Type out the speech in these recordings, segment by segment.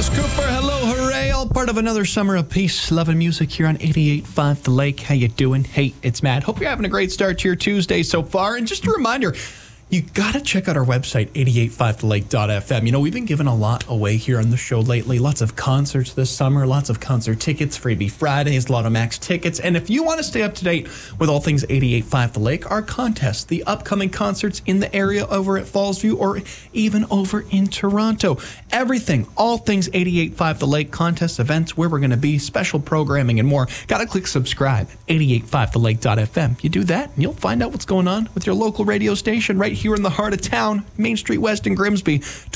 Alice Cooper, hello, hooray, all part of another summer of peace, love, and music here on 88.5 The Lake. How you doing? Hey, it's Matt. Hope you're having a great start to your Tuesday so far. And just a reminder, you got to check out our website, 885thelake.fm. You know, we've been giving a lot away here on the show lately. Lots of concerts this summer, lots of concert tickets, Freebie Fridays, Lotto Max tickets. And if you want to stay up to date with all things 88.5 The Lake, our contest, the upcoming concerts in the area over at Fallsview or even over in Toronto. Everything, all things 88.5 The Lake, contests, events, where we're going to be, special programming, and more. Got to click subscribe, 885thelake.fm. You do that, and you'll find out what's going on with your local radio station right here in the heart of town, Main Street West in Grimsby,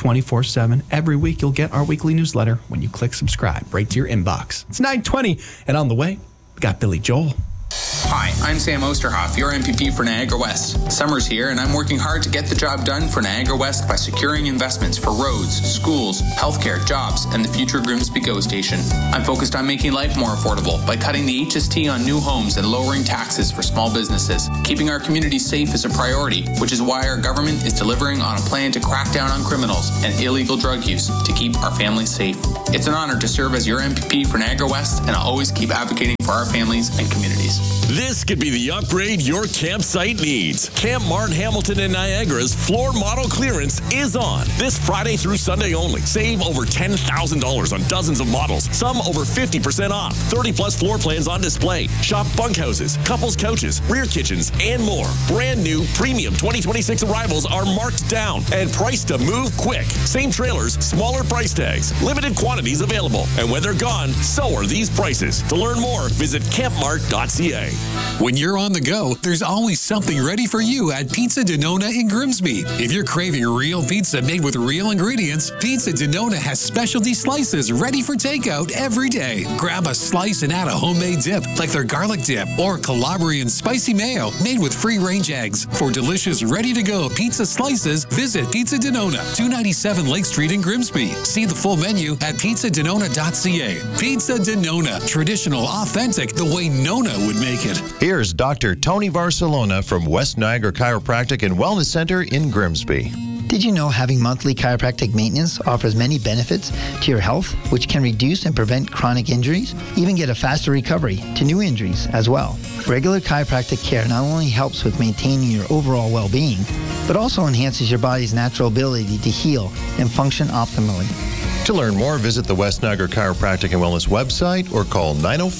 24/7. Every week you'll get our weekly newsletter when you click subscribe right to your inbox. It's 9:20, and on the way, we got Billy Joel. Hi, I'm Sam Osterhoff, your MPP for Niagara West. Summer's here, and I'm working hard to get the job done for Niagara West by securing investments for roads, schools, healthcare, jobs, and the future Grimsby GO station. I'm focused on making life more affordable by cutting the HST on new homes and lowering taxes for small businesses. Keeping our community safe is a priority, which is why our government is delivering on a plan to crack down on criminals and illegal drug use to keep our families safe. It's an honor to serve as your MPP for Niagara West, and I'll always keep advocating for our families and communities. This could be the upgrade your campsite needs. Camp Mart Hamilton and Niagara's floor model clearance is on this Friday through Sunday only. Save over $10,000 on dozens of models, some over 50% off. 30-plus floor plans on display. Shop bunkhouses, couples couches, rear kitchens, and more. Brand new premium 2026 arrivals are marked down and priced to move quick. Same trailers, smaller price tags, limited quantities available. And when they're gone, so are these prices. To learn more, visit campmart.ca. When you're on the go, there's always something ready for you at Pizza Denona in Grimsby. If you're craving real pizza made with real ingredients, Pizza Denona has specialty slices ready for takeout every day. Grab a slice and add a homemade dip, like their garlic dip or Calabrian spicy mayo made with free-range eggs. For delicious, ready-to-go pizza slices, visit Pizza Denona, 297 Lake Street in Grimsby. See the full menu at pizzadenona.ca. Pizza Denona, traditional, authentic, the way Nona would make it. Here's Dr. Tony Barcelona from West Niagara Chiropractic and Wellness Center in Grimsby. Did you know having monthly chiropractic maintenance offers many benefits to your health, which can reduce and prevent chronic injuries, even get a faster recovery to new injuries as well? Regular chiropractic care not only helps with maintaining your overall well-being, but also enhances your body's natural ability to heal and function optimally. To learn more, visit the West Niagara Chiropractic and Wellness website or call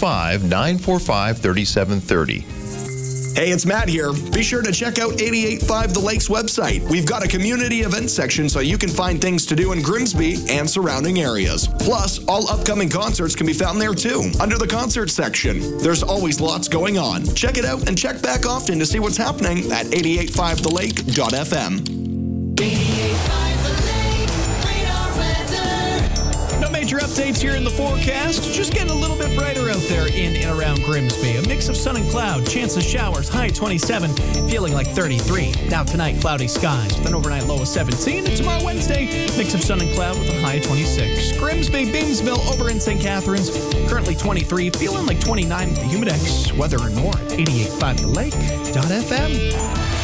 905-945-3730. Hey, it's Matt here. Be sure to check out 88.5 The Lake's website. We've got a community event section so you can find things to do in Grimsby and surrounding areas. Plus, all upcoming concerts can be found there too, under the concert section. There's always lots going on. Check it out and check back often to see what's happening at 885thelake.fm. 88.5 The Lake, radar weather. No major updates here in the forecast. Just getting a little bit brighter out there in and around Grimsby. A mix of sun and cloud, chance of showers, high 27, feeling like 33. Now tonight, cloudy skies with an overnight low of 17. And tomorrow, Wednesday, mix of sun and cloud with a high of 26. Grimsby, Beamsville, over in St. Catharines, currently 23, feeling like 29 with the Humidex. Weather and more at 88.5thelake.fm.